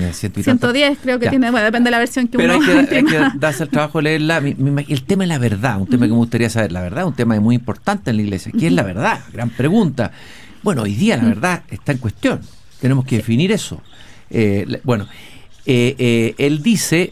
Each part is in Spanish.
tiene 100 y 110 creo que tiene, bueno, depende de la versión que pero uno hay que darse el trabajo de leerla. El tema es la verdad, un tema que me gustaría saber. La verdad es un tema muy importante en la iglesia. ¿Qué es la verdad? Gran pregunta. Bueno, hoy día la verdad está en cuestión. Tenemos que definir eso. Él dice,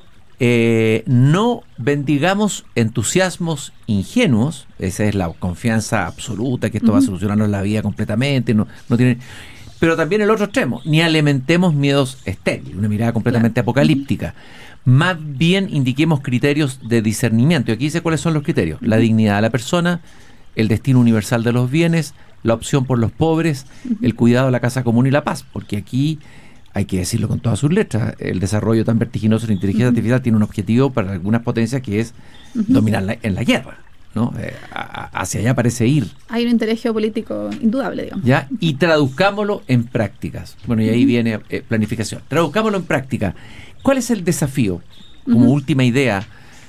no bendigamos entusiasmos ingenuos. Esa es la confianza absoluta que esto va a solucionarnos la vida completamente. No tiene... Pero también el otro extremo, ni alimentemos miedos estériles, una mirada completamente apocalíptica. Más bien indiquemos criterios de discernimiento. Y aquí dice cuáles son los criterios: la dignidad de la persona, el destino universal de los bienes, la opción por los pobres, el cuidado de la casa común y la paz. Porque aquí, hay que decirlo con todas sus letras, el desarrollo tan vertiginoso de la inteligencia artificial tiene un objetivo para algunas potencias que es dominar en la guerra, ¿no? Hacia allá parece ir. Hay un interés geopolítico indudable, digamos. ¿Ya? Y traduzcámoslo en prácticas. Bueno, y ahí viene planificación. Traduzcámoslo en práctica. ¿Cuál es el desafío, como última idea,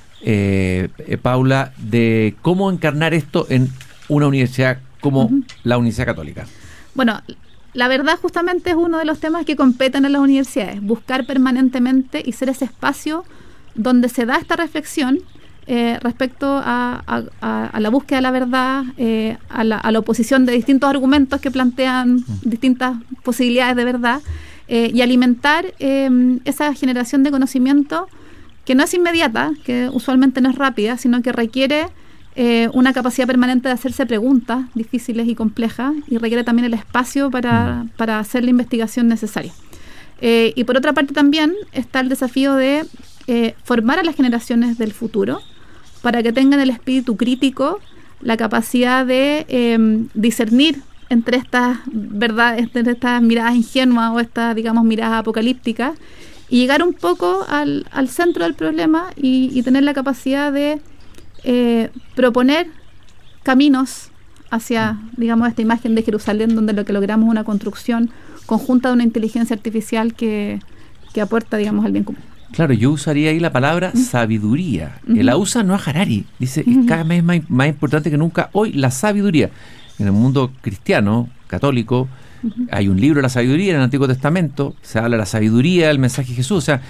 Paula, de cómo encarnar esto en una universidad como la Universidad Católica? Bueno, la verdad justamente es uno de los temas que competen en las universidades. Buscar permanentemente y ser ese espacio donde se da esta reflexión respecto a la búsqueda de la verdad, a la oposición de distintos argumentos que plantean distintas posibilidades de verdad, y alimentar esa generación de conocimiento que no es inmediata, que usualmente no es rápida, sino que requiere una capacidad permanente de hacerse preguntas difíciles y complejas, y requiere también el espacio para hacer la investigación necesaria. Y por otra parte también está el desafío de formar a las generaciones del futuro para que tengan el espíritu crítico, la capacidad de discernir entre estas verdades, entre estas miradas ingenuas o estas, digamos, miradas apocalípticas, y llegar un poco al centro del problema y tener la capacidad de proponer caminos hacia, digamos, esta imagen de Jerusalén, donde lo que logramos es una construcción conjunta de una inteligencia artificial que aporta, digamos, al bien común. Claro, yo usaría ahí la palabra sabiduría. La usa Noah Harari. Dice, es cada vez más importante que nunca hoy la sabiduría. En el mundo cristiano, católico, hay un libro de la sabiduría en el Antiguo Testamento, se habla de la sabiduría, el mensaje de Jesús. O sea,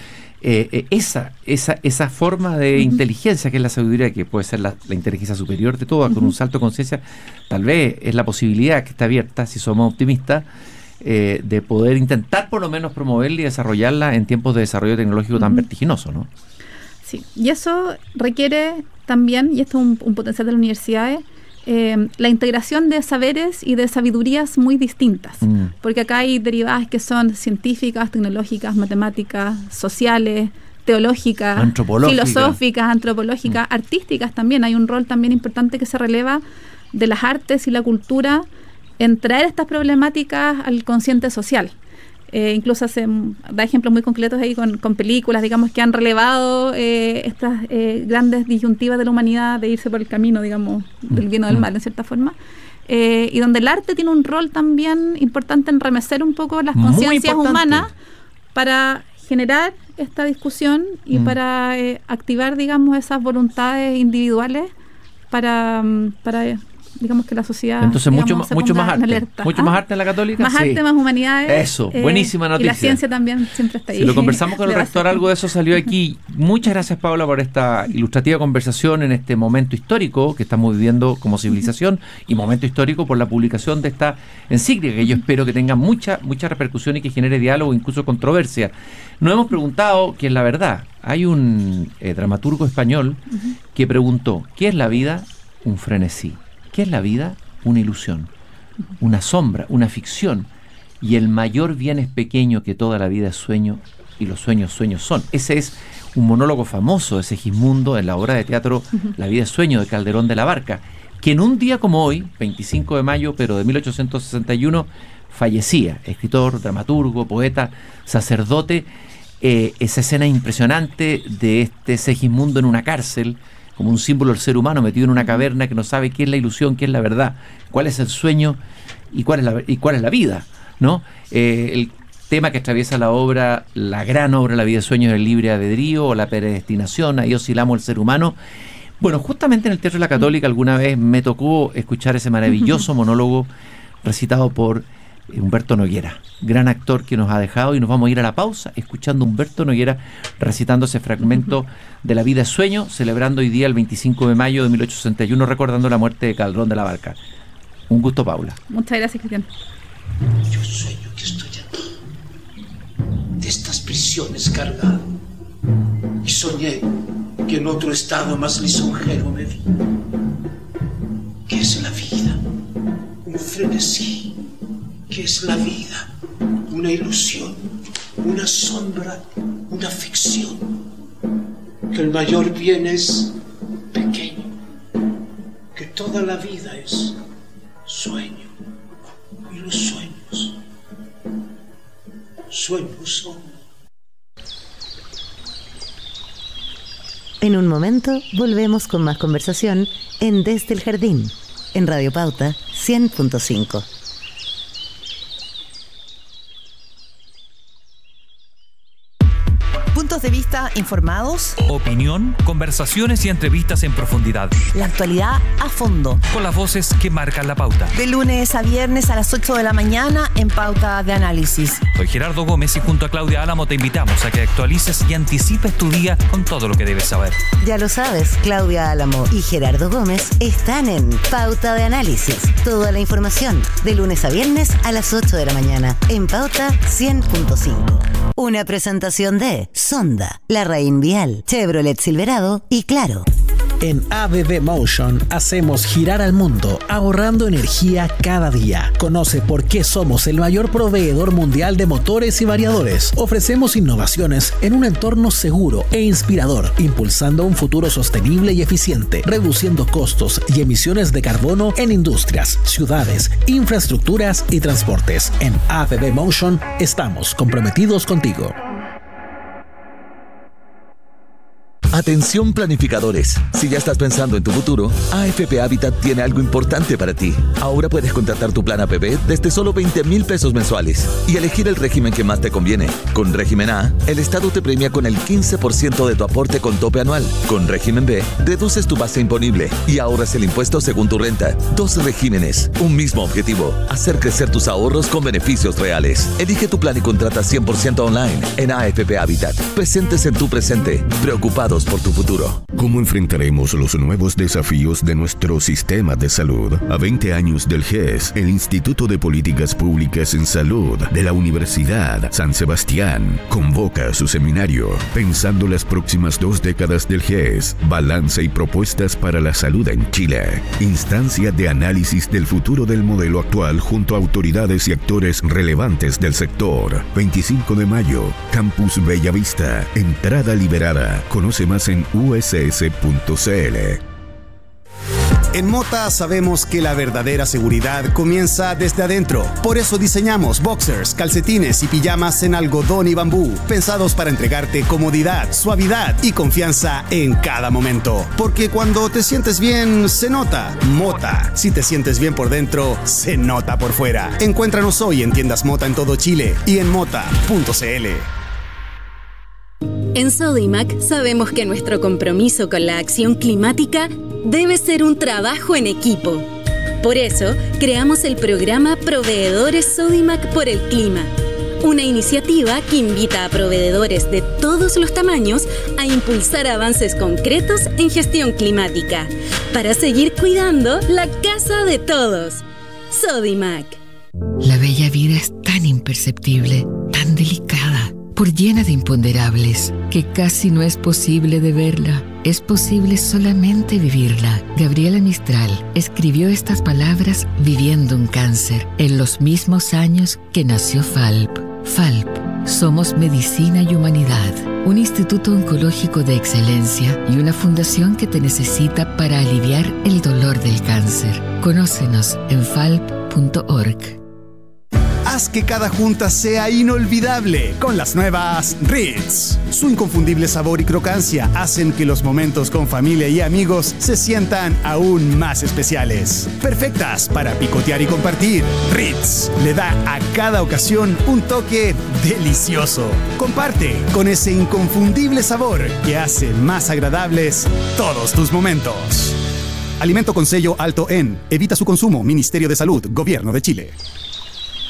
esa forma de inteligencia que es la sabiduría, que puede ser la inteligencia superior de todas, con un salto de conciencia, tal vez es la posibilidad que está abierta, si somos optimistas, de poder intentar por lo menos promoverla y desarrollarla en tiempos de desarrollo tecnológico tan vertiginoso, ¿no? Sí, y eso requiere también, y esto es un potencial de las universidades, la integración de saberes y de sabidurías muy distintas, porque acá hay derivadas que son científicas, tecnológicas, matemáticas, sociales, teológicas, filosóficas, antropológicas, artísticas también. Hay un rol también importante que se releva de las artes y la cultura en traer estas problemáticas al consciente social. Incluso da ejemplos muy concretos ahí con películas, digamos, que han relevado estas grandes disyuntivas de la humanidad de irse por el camino, digamos, del bien o del mal, en cierta forma. Y donde el arte tiene un rol también importante en remecer un poco las conciencias humanas para generar esta discusión y para activar, digamos, esas voluntades individuales para digamos que la sociedad, entonces, digamos, mucho más arte. Alerta. Mucho más arte en la Católica. Más arte, más humanidades. Eso, buenísima noticia. Y la ciencia también siempre está ahí. Si lo conversamos con el rector, algo de eso salió aquí. Muchas gracias, Paula, por esta ilustrativa conversación en este momento histórico que estamos viviendo como civilización, y momento histórico por la publicación de esta encíclica, que yo espero que tenga mucha repercusión y que genere diálogo, incluso controversia. Nos hemos preguntado qué es la verdad. Hay un dramaturgo español que preguntó: ¿qué es la vida? Un frenesí. ¿Qué es la vida? Una ilusión, una sombra, una ficción. Y el mayor bien es pequeño, que toda la vida es sueño, y los sueños son. Ese es un monólogo famoso de Segismundo en la obra de teatro La vida es sueño, de Calderón de la Barca, que en un día como hoy, 25 de mayo, pero de 1861, fallecía. Escritor, dramaturgo, poeta, sacerdote. Esa escena impresionante de este Segismundo en una cárcel, como un símbolo del ser humano metido en una caverna que no sabe qué es la ilusión, qué es la verdad, cuál es el sueño y cuál es la vida, ¿no? El tema que atraviesa la obra, la gran obra La vida de sueños, es el libre albedrío o la predestinación. Ahí oscilamos el ser humano. Bueno, justamente en el Teatro de la Católica alguna vez me tocó escuchar ese maravilloso monólogo recitado por Humberto Noguera, gran actor que nos ha dejado, y nos vamos a ir a la pausa escuchando a Humberto Noguera recitando ese fragmento de La vida es sueño, celebrando hoy día el 25 de mayo de 1861, recordando la muerte de Calderón de la Barca. Un gusto, Paula. Muchas gracias, Cristian. Yo sueño que estoy aquí, de estas prisiones cargado, y soñé que en otro estado más lisonjero me vi. ¿Qué es la vida? Un frenesí. ¿Qué es la vida? Una ilusión, una sombra, una ficción. Que el mayor bien es pequeño, que toda la vida es sueño, y los sueños son. En un momento volvemos con más conversación en Desde el Jardín, en Radio Pauta 100.5. Puntos de vista informados, opinión, conversaciones y entrevistas en profundidad. La actualidad a fondo. Con las voces que marcan la pauta. De lunes a viernes a las 8 de la mañana en Pauta de Análisis. Soy Gerardo Gómez y junto a Claudia Álamo te invitamos a que actualices y anticipes tu día con todo lo que debes saber. Ya lo sabes, Claudia Álamo y Gerardo Gómez están en Pauta de Análisis. Toda la información de lunes a viernes a las 8 de la mañana en Pauta 100.5. Una presentación de Sonda, La Raín Vial, Chevrolet Silverado y Claro. En ABB Motion hacemos girar al mundo ahorrando energía cada día. Conoce por qué somos el mayor proveedor mundial de motores y variadores. Ofrecemos innovaciones en un entorno seguro e inspirador, impulsando un futuro sostenible y eficiente, reduciendo costos y emisiones de carbono en industrias, ciudades, infraestructuras y transportes. En ABB Motion estamos comprometidos contigo. Atención planificadores, si ya estás pensando en tu futuro, AFP Habitat tiene algo importante para ti. Ahora puedes contratar tu plan APB desde solo 20,000 pesos mensuales y elegir el régimen que más te conviene. Con régimen A, el Estado te premia con el 15% de tu aporte con tope anual. Con régimen B, reduces tu base imponible y ahorras el impuesto según tu renta. 2 regímenes, un mismo objetivo, hacer crecer tus ahorros con beneficios reales. Elige tu plan y contrata 100% online en AFP Habitat. Presentes en tu presente, preocupados por tu futuro. ¿Cómo enfrentaremos los nuevos desafíos de nuestro sistema de salud? A 20 años del GES, el Instituto de Políticas Públicas en Salud de la Universidad San Sebastián convoca su seminario Pensando las próximas 2 décadas del GES, balance y propuestas para la salud en Chile. Instancia de análisis del futuro del modelo actual junto a autoridades y actores relevantes del sector. 25 de mayo, Campus Bellavista. Entrada liberada. Conoce más en uss.cl. En Mota sabemos que la verdadera seguridad comienza desde adentro. Por eso diseñamos boxers, calcetines y pijamas en algodón y bambú, pensados para entregarte comodidad, suavidad y confianza en cada momento. Porque cuando te sientes bien, se nota. Mota. Si te sientes bien por dentro, se nota por fuera. Encuéntranos hoy en tiendas Mota en todo Chile y en mota.cl. En Sodimac sabemos que nuestro compromiso con la acción climática debe ser un trabajo en equipo. Por eso, creamos el programa Proveedores Sodimac por el Clima, una iniciativa que invita a proveedores de todos los tamaños a impulsar avances concretos en gestión climática, para seguir cuidando la casa de todos. Sodimac. La bella vida es tan imperceptible, tan delicada, por llena de imponderables, que casi no es posible de verla. Es posible solamente vivirla. Gabriela Mistral escribió estas palabras viviendo un cáncer, en los mismos años que nació FALP. FALP, somos medicina y humanidad, un instituto oncológico de excelencia y una fundación que te necesita para aliviar el dolor del cáncer. Conócenos en falp.org. Haz que cada junta sea inolvidable con las nuevas Ritz. Su inconfundible sabor y crocancia hacen que los momentos con familia y amigos se sientan aún más especiales. Perfectas para picotear y compartir. Ritz le da a cada ocasión un toque delicioso. Comparte con ese inconfundible sabor que hace más agradables todos tus momentos. Alimento con sello alto en. Evita su consumo. Ministerio de Salud, Gobierno de Chile.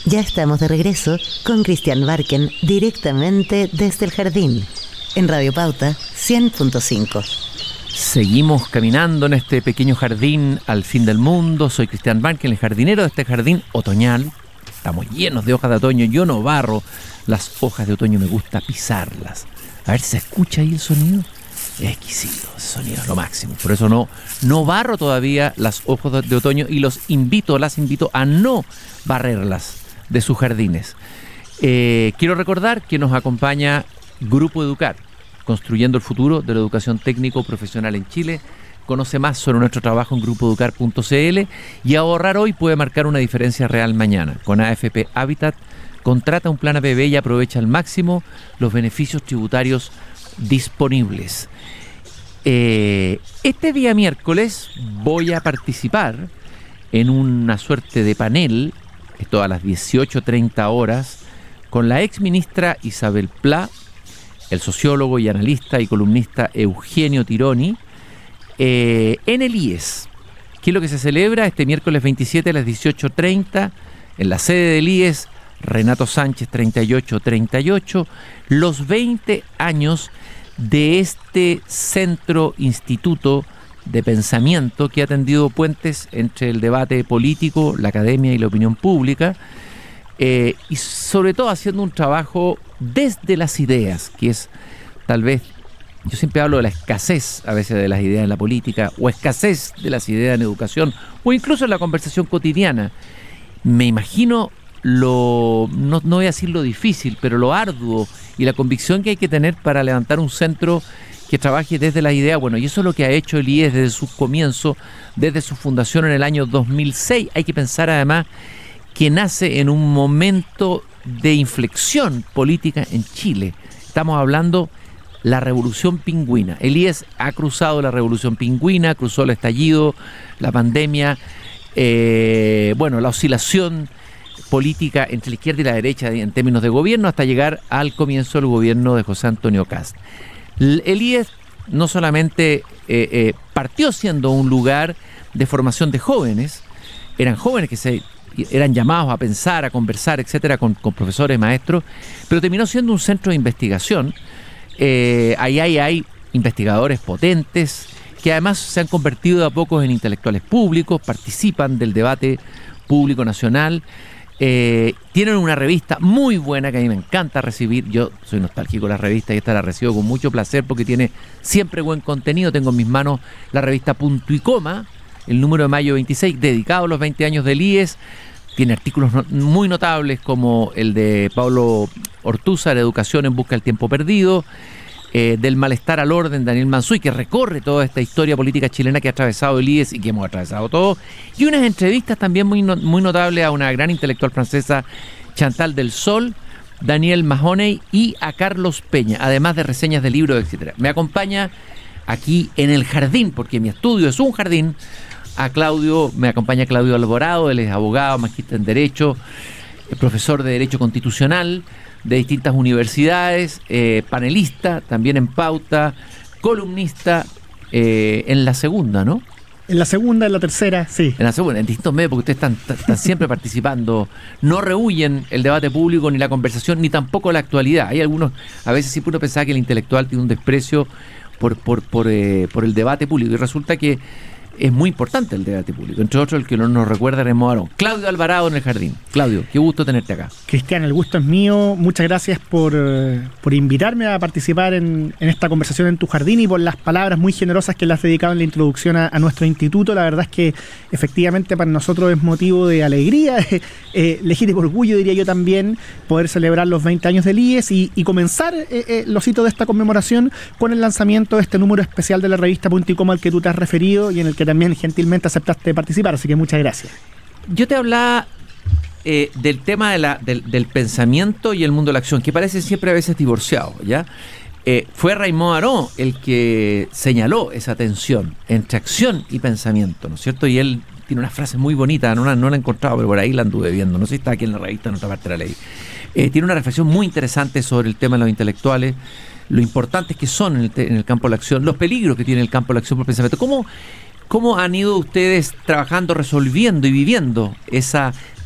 Ya estamos de regreso con Cristian Barken directamente desde el jardín en Radio Pauta 100.5. Seguimos caminando en este pequeño jardín al fin del mundo. Soy Cristian Barken, el jardinero de este jardín otoñal. Estamos llenos de hojas de otoño. Yo no barro las hojas de otoño, me gusta pisarlas. A ver si se escucha ahí el sonido. Es exquisito, ese sonido es lo máximo. Por eso no barro todavía las hojas de otoño y las invito a no barrerlas de sus jardines. Quiero recordar que nos acompaña Grupo Educar, construyendo el futuro de la educación técnico profesional en Chile. Conoce más sobre nuestro trabajo en grupoeducar.cl y ahorrar hoy puede marcar una diferencia real mañana. Con AFP Habitat, contrata un plan APB y aprovecha al máximo los beneficios tributarios disponibles. Este día miércoles voy a participar en una suerte de panel, esto a las 18:30 horas, con la ex ministra Isabel Pla, el sociólogo y analista y columnista Eugenio Tironi, en el IES, que es lo que se celebra este miércoles 27 a las 18:30 en la sede del IES, Renato Sánchez 3838, los 20 años de este centro instituto de pensamiento que ha tendido puentes entre el debate político, la academia y la opinión pública, y sobre todo haciendo un trabajo desde las ideas, que es tal vez, yo siempre hablo de la escasez a veces de las ideas en la política, o escasez de las ideas en educación, o incluso en la conversación cotidiana. Me imagino no voy a decir lo difícil, pero lo arduo y la convicción que hay que tener para levantar un centro que trabaje desde la idea. Bueno, y eso es lo que ha hecho el IES desde sus comienzos, desde su fundación en el año 2006. Hay que pensar además que nace en un momento de inflexión política en Chile. Estamos hablando la revolución pingüina. El IES ha cruzado la revolución pingüina, cruzó el estallido, la pandemia, la oscilación política entre la izquierda y la derecha en términos de gobierno hasta llegar al comienzo del gobierno de José Antonio Kast. El IES no solamente partió siendo un lugar de formación de jóvenes, eran jóvenes que eran llamados a pensar, a conversar, etcétera, con profesores, maestros, pero terminó siendo un centro de investigación. Ahí hay investigadores potentes que además se han convertido de a poco en intelectuales públicos, participan del debate público nacional. Tienen una revista muy buena que a mí me encanta recibir. Yo soy nostálgico de la revista y esta la recibo con mucho placer porque tiene siempre buen contenido. Tengo en mis manos la revista Punto y Coma, el número de mayo 26, dedicado a los 20 años del IES. Tiene artículos muy notables como el de Pablo Ortúzar, Educación en busca del tiempo perdido, del malestar al orden, Daniel Mansuy, que recorre toda esta historia política chilena que ha atravesado el IES y que hemos atravesado todos, y unas entrevistas también muy notables a una gran intelectual francesa, Chantal del Sol, Daniel Mahoney y a Carlos Peña, además de reseñas de libros, etcétera. Me acompaña aquí en el jardín, porque mi estudio es un jardín, me acompaña Claudio Alvarado. Él es abogado, magíster en Derecho, profesor de Derecho Constitucional de distintas universidades, panelista también en Pauta, columnista en La Segunda, ¿no? En La Segunda, en La Tercera, sí. En La Segunda, en distintos medios, porque ustedes están siempre participando. No rehuyen el debate público, ni la conversación, ni tampoco la actualidad. Hay algunos, a veces sí uno pensaba que el intelectual tiene un desprecio por el debate público, y resulta que es muy importante el debate público. Entre otros, el que no nos recuerda es Moarón. Claudio Alvarado en el jardín. Claudio, qué gusto tenerte acá. Cristian, el gusto es mío. Muchas gracias por invitarme a participar en esta conversación en tu jardín y por las palabras muy generosas que le has dedicado en la introducción a nuestro instituto. La verdad es que efectivamente para nosotros es motivo de alegría, legítimo orgullo, diría yo también, poder celebrar los 20 años del IES y comenzar los hitos de esta conmemoración con el lanzamiento de este número especial de la revista Punto y Coma al que tú te has referido y en el que también gentilmente aceptaste participar, así que muchas gracias. Yo te hablaba del tema del pensamiento y el mundo de la acción, que parece siempre a veces divorciado, ¿ya? Fue Raymond Aron el que señaló esa tensión entre acción y pensamiento, ¿no es cierto? Y él tiene una frase muy bonita, no la he encontrado, pero por ahí la anduve viendo, no sé si está aquí en la revista, en otra parte la leí. Tiene una reflexión muy interesante sobre el tema de los intelectuales, lo importantes que son en el campo de la acción, los peligros que tiene el campo de la acción por el pensamiento. ¿Cómo han ido ustedes trabajando, resolviendo y viviendo esa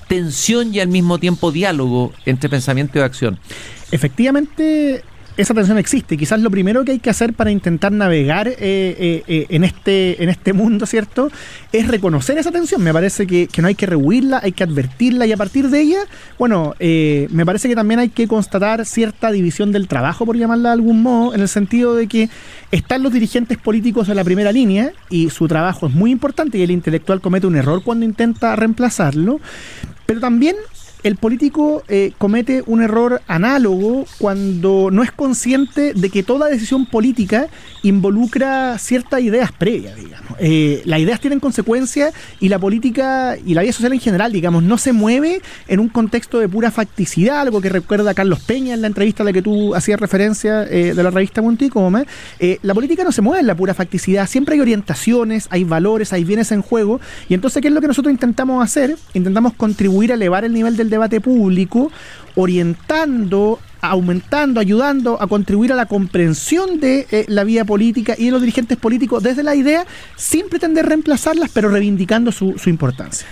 tensión y al mismo tiempo diálogo entre pensamiento y acción. Efectivamente, esa tensión existe. Quizás lo primero que hay que hacer para intentar navegar en este mundo, ¿cierto?, es reconocer esa tensión. Me parece que no hay que rehuirla, hay que advertirla, y a partir de ella, bueno, me parece que también hay que constatar cierta división del trabajo, por llamarla de algún modo, en el sentido de que están los dirigentes políticos en la primera línea y su trabajo es muy importante y el intelectual comete un error cuando intenta reemplazarlo, pero también el político comete un error análogo cuando no es consciente de que toda decisión política involucra ciertas ideas previas, digamos. Las ideas tienen consecuencias y la política y la vida social en general, digamos, no se mueve en un contexto de pura facticidad, algo que recuerda a Carlos Peña en la entrevista a la que tú hacías referencia de la revista Monticoma. La política no se mueve en la pura facticidad, siempre hay orientaciones, hay valores, hay bienes en juego, y entonces, ¿qué es lo que nosotros intentamos hacer? Intentamos contribuir a elevar el nivel del debate público, orientando, aumentando, ayudando a contribuir a la comprensión de la vida política y de los dirigentes políticos desde la idea, sin pretender reemplazarlas, pero reivindicando su importancia.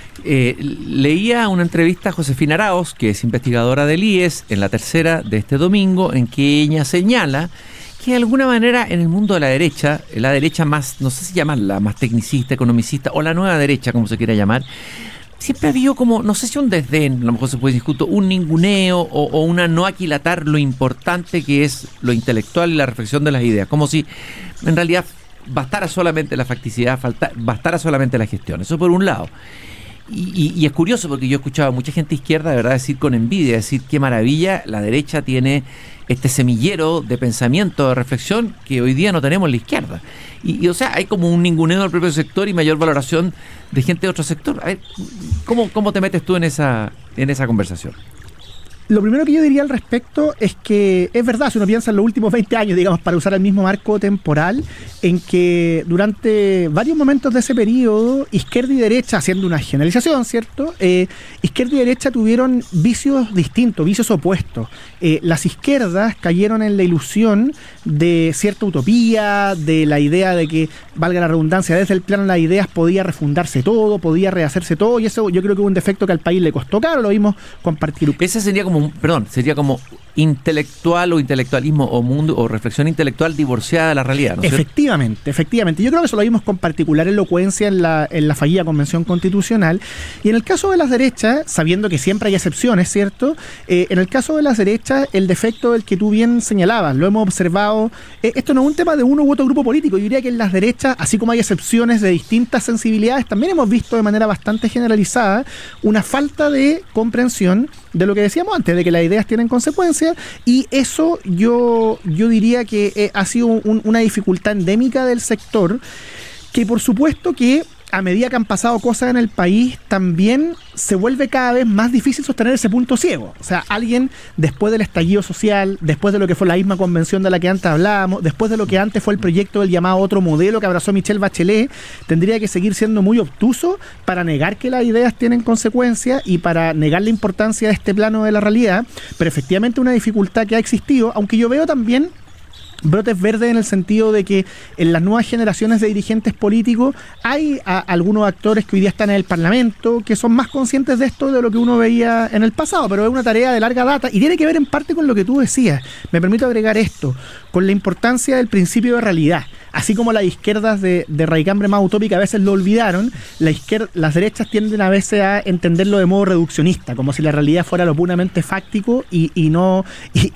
Leía una entrevista a Josefina Araoz, que es investigadora del IES, en la tercera de este domingo, en que ella señala que de alguna manera en el mundo de la derecha más, no sé si llamarla, más tecnicista, economicista, o la nueva derecha, como se quiera llamar, siempre ha habido como, no sé si un desdén, a lo mejor se puede discutir, un ninguneo o una no aquilatar lo importante que es lo intelectual y la reflexión de las ideas, como si en realidad bastara solamente la facticidad, bastara solamente la gestión. Eso por un lado. Y es curioso porque yo escuchaba a mucha gente izquierda, de verdad, decir con envidia, decir qué maravilla, la derecha tiene este semillero de pensamiento, de reflexión que hoy día no tenemos en la izquierda. Y o sea, hay como un ninguneo del propio sector y mayor valoración de gente de otro sector. A ver, ¿cómo te metes tú en esa conversación? Lo primero que yo diría al respecto es que es verdad, si uno piensa en los últimos 20 años, digamos, para usar el mismo marco temporal, en que durante varios momentos de ese periodo, izquierda y derecha, haciendo una generalización, ¿cierto?, izquierda y derecha tuvieron vicios distintos, vicios opuestos. Las izquierdas cayeron en la ilusión de cierta utopía, de la idea de que, valga la redundancia, desde el plano de las ideas podía refundarse todo, podía rehacerse todo, y eso yo creo que es un defecto que al país le costó caro, lo vimos con Partido. Ese sería como intelectual o intelectualismo o mundo o reflexión intelectual divorciada de la realidad, ¿no? Efectivamente. Yo creo que eso lo vimos con particular elocuencia en la fallida Convención Constitucional. Y en el caso de las derechas, sabiendo que siempre hay excepciones, ¿cierto? En el caso de las derechas, el defecto del que tú bien señalabas, lo hemos observado, esto no es un tema de uno u otro grupo político. Yo diría que en las derechas, así como hay excepciones de distintas sensibilidades, también hemos visto de manera bastante generalizada una falta de comprensión de lo que decíamos antes, de que las ideas tienen consecuencias, y eso yo diría que ha sido una dificultad endémica del sector, que por supuesto que a medida que han pasado cosas en el país, también se vuelve cada vez más difícil sostener ese punto ciego. O sea, alguien, después del estallido social, después de lo que fue la misma convención de la que antes hablábamos, después de lo que antes fue el proyecto del llamado otro modelo que abrazó Michelle Bachelet, tendría que seguir siendo muy obtuso para negar que las ideas tienen consecuencias y para negar la importancia de este plano de la realidad. Pero efectivamente una dificultad que ha existido, aunque yo veo también brotes verdes en el sentido de que en las nuevas generaciones de dirigentes políticos hay algunos actores que hoy día están en el Parlamento que son más conscientes de esto de lo que uno veía en el pasado, pero es una tarea de larga data y tiene que ver en parte con lo que tú decías. Me permito agregar esto, con la importancia del principio de realidad. Así como las izquierdas de raigambre más utópica a veces lo olvidaron, las derechas tienden a veces a entenderlo de modo reduccionista, como si la realidad fuera lo puramente fáctico y no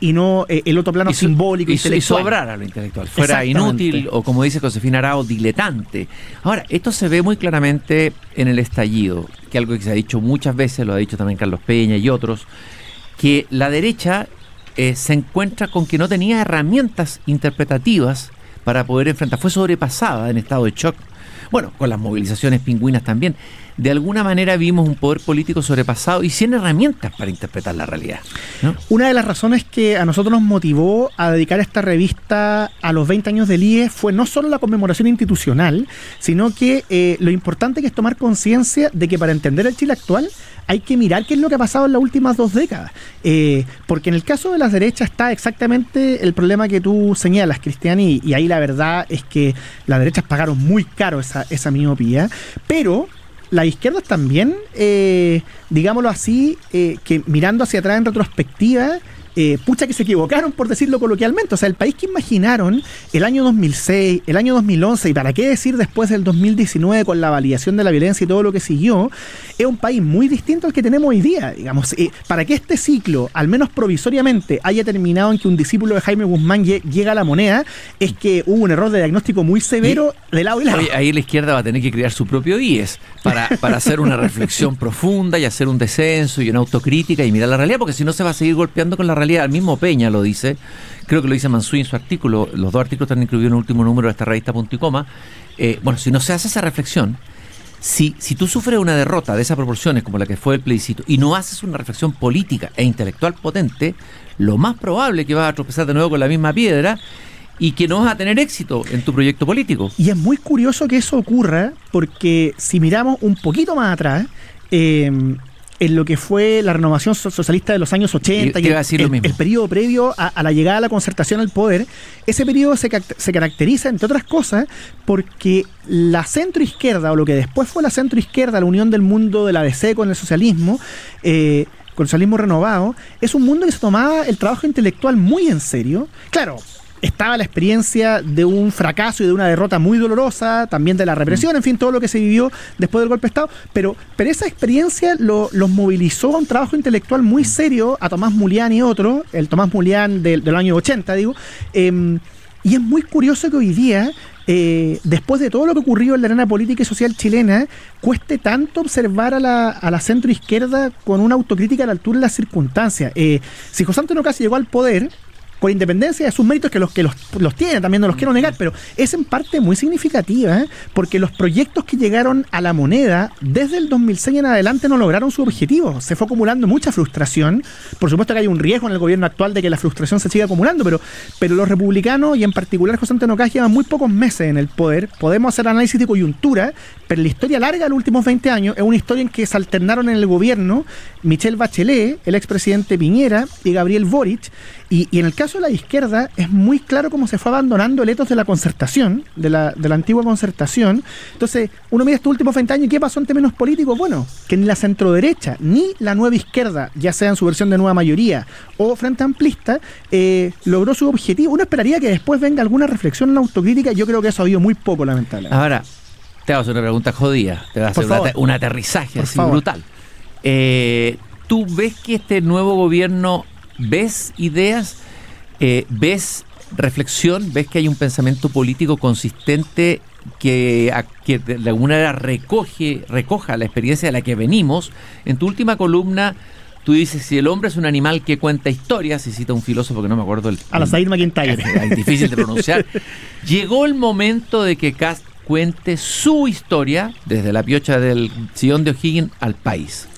el otro plano simbólico, intelectual. Y sobrara lo intelectual, fuera inútil o, como dice Josefina Araoz, diletante. Ahora, esto se ve muy claramente en el estallido, que algo que se ha dicho muchas veces, lo ha dicho también Carlos Peña y otros, que la derecha se encuentra con que no tenía herramientas interpretativas para poder enfrentar, fue sobrepasada en estado de shock. Bueno, con las movilizaciones pingüinas también. De alguna manera vimos un poder político sobrepasado y sin herramientas para interpretar la realidad, ¿no? Una de las razones que a nosotros nos motivó a dedicar esta revista a los 20 años del IE fue no solo la conmemoración institucional, sino que lo importante que es tomar conciencia de que para entender el Chile actual hay que mirar qué es lo que ha pasado en las últimas 2 décadas. Porque en el caso de las derechas está exactamente el problema que tú señalas, Cristian, y ahí la verdad es que las derechas pagaron muy caro esa miopía, pero las izquierdas también, digámoslo así, que mirando hacia atrás en retrospectiva, pucha que se equivocaron, por decirlo coloquialmente. O sea, el país que imaginaron el año 2006, el año 2011, y para qué decir después del 2019 con la validación de la violencia y todo lo que siguió, es un país muy distinto al que tenemos hoy día, digamos. Para que este ciclo, al menos provisoriamente, haya terminado en que un discípulo de Jaime Guzmán llega a la moneda, es que hubo un error de diagnóstico muy severo de lado y lado. Oye, ahí la izquierda va a tener que crear su propio IES para hacer una reflexión profunda y hacer un descenso y una autocrítica y mirar la realidad, porque si no se va a seguir golpeando con la realidad. Al mismo Peña lo dice, creo que lo dice Mansuy en su artículo, los dos artículos están incluidos en el último número de esta revista Punto y Coma. Bueno, si no se hace esa reflexión, si tú sufres una derrota de esas proporciones como la que fue el plebiscito y no haces una reflexión política e intelectual potente, lo más probable es que vas a tropezar de nuevo con la misma piedra y que no vas a tener éxito en tu proyecto político. Y es muy curioso que eso ocurra, porque si miramos un poquito más atrás, en lo que fue la renovación socialista de los años 80 y el periodo previo a la llegada de la concertación al poder, ese periodo se caracteriza, entre otras cosas, porque la centroizquierda, o lo que después fue la centroizquierda, la unión del mundo de la DC con el socialismo, con el socialismo renovado, es un mundo que se tomaba el trabajo intelectual muy en serio. Claro, estaba la experiencia de un fracaso y de una derrota muy dolorosa, también de la represión, en fin, todo lo que se vivió después del golpe de Estado, pero esa experiencia los movilizó a un trabajo intelectual muy serio, a Tomás Mulián y otro, el Tomás Mulián del año 80, digo, y es muy curioso que hoy día, después de todo lo que ocurrió en la arena política y social chilena, cueste tanto observar a la centroizquierda con una autocrítica a la altura de las circunstancias. Si José Antonio Cast llegó al poder, con independencia de sus méritos, que los tiene, también no los quiero negar, pero es en parte muy significativa, porque los proyectos que llegaron a la moneda desde el 2006 en adelante no lograron su objetivo. Se fue acumulando mucha frustración. Por supuesto que hay un riesgo en el gobierno actual de que la frustración se siga acumulando, pero los republicanos, y en particular José Antonio Cast, llevan muy pocos meses en el poder. Podemos hacer análisis de coyuntura, pero la historia larga de los últimos 20 años es una historia en que se alternaron en el gobierno Michelle Bachelet, el expresidente Piñera, y Gabriel Boric, y en el caso de la izquierda es muy claro cómo se fue abandonando el etos de la concertación, de la antigua concertación. Entonces, uno mira estos últimos 20 años y ¿qué pasó en términos políticos? Bueno, que ni la centroderecha ni la nueva izquierda, ya sea en su versión de nueva mayoría o frente amplista, logró su objetivo. Uno esperaría que después venga alguna reflexión en la autocrítica. Yo creo que eso ha habido muy poco, lamentablemente. Ahora, te voy a hacer una pregunta jodida, te voy a hacer un aterrizaje así brutal. ¿Tú ves que este nuevo gobierno, ves ideas, ves reflexión, ves que hay un pensamiento político consistente que de alguna manera recoja la experiencia de la que venimos? En tu última columna tú dices, si el hombre es un animal que cuenta historias, y cita un filósofo que no me acuerdo Alasdair MacIntyre, es difícil de pronunciar. Llegó el momento de que Cast cuente su historia desde la piocha del sillón de O'Higgins al país.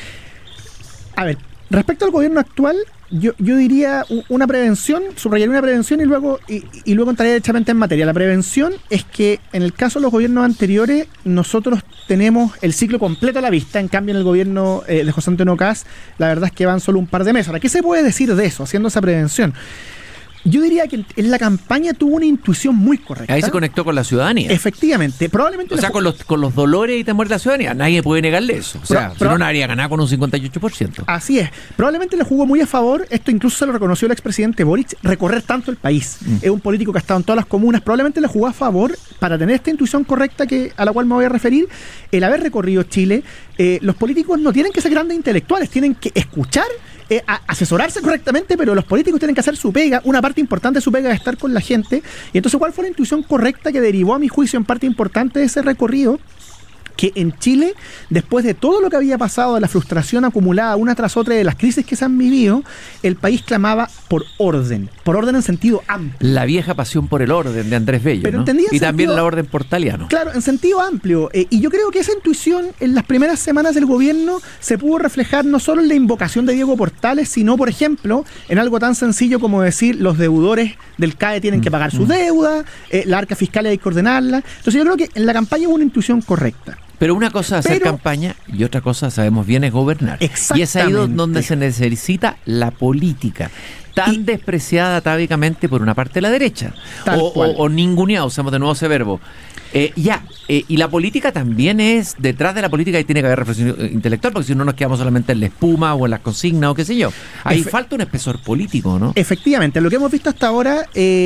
A ver, respecto al gobierno actual, yo diría una prevención, subrayaría una prevención y luego entraría derechamente en materia. La prevención es que en el caso de los gobiernos anteriores nosotros tenemos el ciclo completo a la vista, en cambio en el gobierno de José Antonio Cast la verdad es que van solo un par de meses. Ahora, ¿qué se puede decir de eso, haciendo esa prevención? Yo diría que en la campaña tuvo una intuición muy correcta. Ahí se conectó con la ciudadanía. Efectivamente. Probablemente con los dolores y temores de la ciudadanía. Nadie puede negarle eso. O sea, no habría ganado con un 58%. Así es. Probablemente le jugó muy a favor, esto incluso se lo reconoció el expresidente Boric, recorrer tanto el país. Es un político que ha estado en todas las comunas. Probablemente le jugó a favor, para tener esta intuición correcta a la cual me voy a referir, el haber recorrido Chile. Los políticos no tienen que ser grandes intelectuales, tienen que escuchar, asesorarse correctamente, pero los políticos tienen que hacer su pega. Una parte importante de su pega es estar con la gente. Y entonces, ¿cuál fue la intuición correcta que derivó, a mi juicio, en parte importante de ese recorrido? Que en Chile, después de todo lo que había pasado, de la frustración acumulada una tras otra, de las crisis que se han vivido, el país clamaba por orden en sentido amplio. La vieja pasión por el orden de Andrés Bello, pero ¿no? Y también la orden portaliano. Claro, en sentido amplio. Y yo creo que esa intuición en las primeras semanas del gobierno se pudo reflejar no solo en la invocación de Diego Portales, sino, por ejemplo, en algo tan sencillo como decir los deudores del CAE tienen que pagar sus deudas, la arca fiscal hay que ordenarla. Entonces yo creo que en la campaña hubo una intuición correcta. Pero una cosa es hacer campaña y otra cosa, sabemos bien, es gobernar. Y es ahí donde se necesita la política, tan despreciada atávicamente por una parte de la derecha. O ninguneada, usamos de nuevo ese verbo. Y la política también es, detrás de la política tiene que haber reflexión intelectual, porque si no nos quedamos solamente en la espuma o en las consignas o qué sé yo. Ahí falta un espesor político, ¿no? Efectivamente, lo que hemos visto hasta ahora